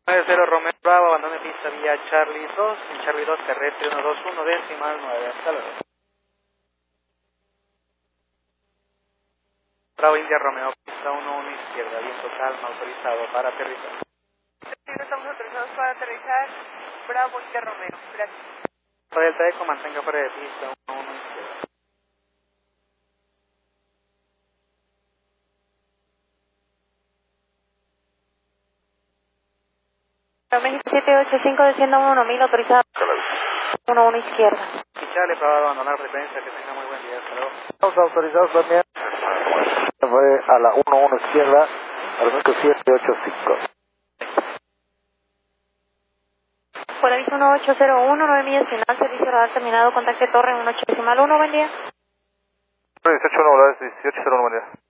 90 Romeo Bravo, abandone pista vía Charlie 2, en Charlie 2 terrestre 121 decimal 9, hasta luego. Bravo India Romeo, pista 11 izquierda, viento calma, autorizado para aterrizar. Sí, estamos autorizados para aterrizar, Bravo India Romeo, gracias. Delta Eco, mantenga fuera de pista 11 izquierda. México 785 desciendo 1000, autorizado 11 izquierda. Fichale para abandonar frecuencia, que tenga muy buen día, hasta luego. Estamos autorizados también. Fue a la 11 izquierda, al México 785. Por aviso 1801, 9 millas final, servicio radar terminado, contacte torre en 18.1, buen día. 1801, 1801, buen día.